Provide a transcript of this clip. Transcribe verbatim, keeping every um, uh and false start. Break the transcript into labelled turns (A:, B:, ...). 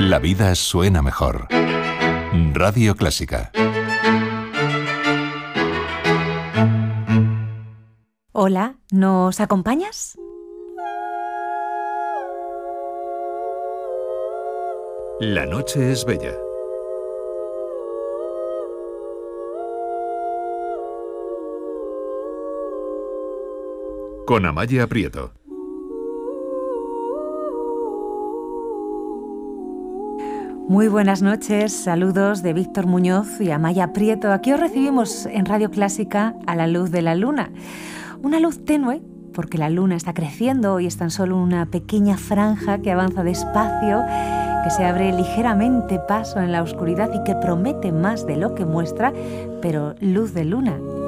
A: La vida suena mejor. Radio Clásica.
B: Hola, ¿nos acompañas?
A: La noche es bella. Con Amaya Prieto.
B: Muy buenas noches, saludos de Víctor Muñoz y Amaya Prieto. Aquí os recibimos en Radio Clásica a la luz de la luna. Una luz tenue, porque la luna está creciendo y es tan solo una pequeña franja que avanza despacio, que se abre ligeramente paso en la oscuridad y que promete más de lo que muestra, pero luz de luna